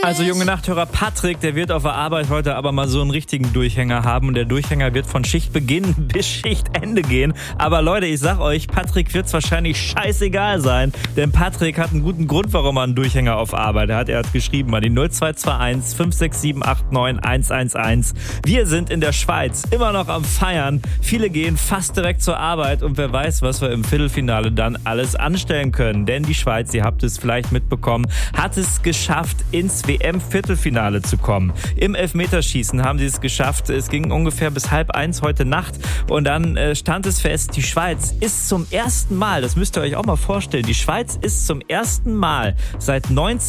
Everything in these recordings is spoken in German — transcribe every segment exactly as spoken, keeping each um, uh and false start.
Also junge Nachthörer Patrick, der wird auf der Arbeit heute aber mal so einen richtigen Durchhänger haben. Und der Durchhänger wird von Schichtbeginn bis Schichtende gehen. Aber Leute, ich sag euch, Patrick wird's wahrscheinlich scheißegal sein. Denn Patrick hat einen guten Grund, warum er einen Durchhänger auf Arbeit hat. Er hat geschrieben an die null zwei zwei eins fünf sechs sieben acht neun eins eins eins. Wir sind in der Schweiz immer noch am Feiern. Viele gehen fast direkt zur Arbeit. Und wer weiß, was wir im Viertelfinale dann alles anstellen können. Denn die Schweiz, ihr habt es vielleicht mitbekommen, hat es geschafft, ins W M-Viertelfinale zu kommen. Im Elfmeterschießen haben sie es geschafft. Es ging ungefähr bis halb eins heute Nacht und dann äh, stand es fest, die Schweiz ist zum ersten Mal, das müsst ihr euch auch mal vorstellen, die Schweiz ist zum ersten Mal seit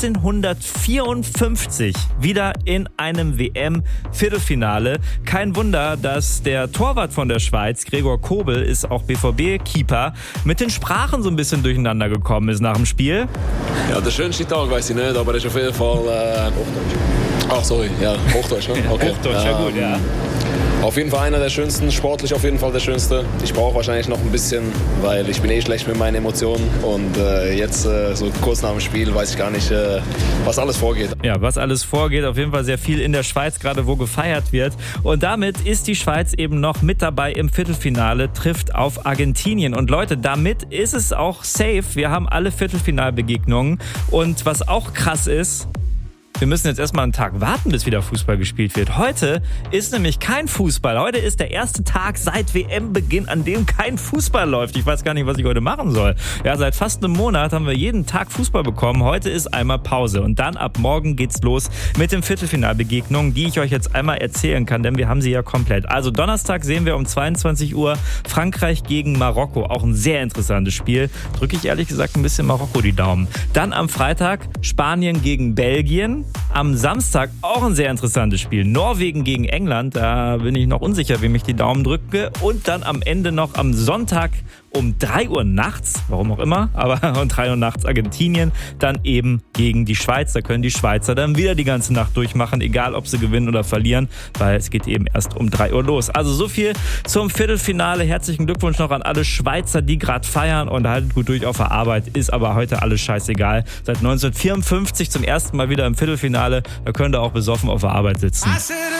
neunzehnhundertvierundfünfzig wieder in einem W M-Viertelfinale. Kein Wunder, dass der Torwart von der Schweiz, Gregor Kobel, ist auch B V B-Keeper, mit den Sprachen so ein bisschen durcheinander gekommen ist nach dem Spiel. Ja, der schönste Tag weiß ich nicht, aber das ist auf jeden Fall äh, Hochdeutsch. Ach, sorry, ja, Hochdeutsch, ne? Okay. Hochdeutsch, ja gut, ja. Auf jeden Fall einer der schönsten, sportlich auf jeden Fall der schönste. Ich brauche wahrscheinlich noch ein bisschen, weil ich bin eh schlecht mit meinen Emotionen. Und äh, jetzt, äh, so kurz nach dem Spiel, weiß ich gar nicht, äh, was alles vorgeht. Ja, was alles vorgeht, auf jeden Fall sehr viel in der Schweiz, gerade wo gefeiert wird. Und damit ist die Schweiz eben noch mit dabei im Viertelfinale, trifft auf Argentinien. Und Leute, damit ist es auch safe. Wir haben alle Viertelfinalbegegnungen. Und was auch krass ist, wir müssen jetzt erstmal einen Tag warten, bis wieder Fußball gespielt wird. Heute ist nämlich kein Fußball. Heute ist der erste Tag seit W M-Beginn, an dem kein Fußball läuft. Ich weiß gar nicht, was ich heute machen soll. Ja, seit fast einem Monat haben wir jeden Tag Fußball bekommen. Heute ist einmal Pause. Und dann ab morgen geht's los mit den Viertelfinalbegegnungen, die ich euch jetzt einmal erzählen kann, denn wir haben sie ja komplett. Also Donnerstag sehen wir um zweiundzwanzig Uhr Frankreich gegen Marokko. Auch ein sehr interessantes Spiel. Drücke ich ehrlich gesagt ein bisschen Marokko die Daumen. Dann am Freitag Spanien gegen Belgien. Am Samstag auch ein sehr interessantes Spiel. Norwegen gegen England, da bin ich noch unsicher, wem ich die Daumen drücke. Und dann am Ende noch am Sonntag um drei Uhr nachts, warum auch immer, aber um drei Uhr nachts Argentinien, dann eben gegen die Schweiz. Da können die Schweizer dann wieder die ganze Nacht durchmachen, egal ob sie gewinnen oder verlieren, weil es geht eben erst um drei Uhr los. Also so viel zum Viertelfinale. Herzlichen Glückwunsch noch an alle Schweizer, die gerade feiern und haltet gut durch auf der Arbeit. Ist aber heute alles scheißegal. Seit neunzehnhundertvierundfünfzig zum ersten Mal wieder im Viertelfinale. Da könnt ihr auch besoffen auf der Arbeit sitzen.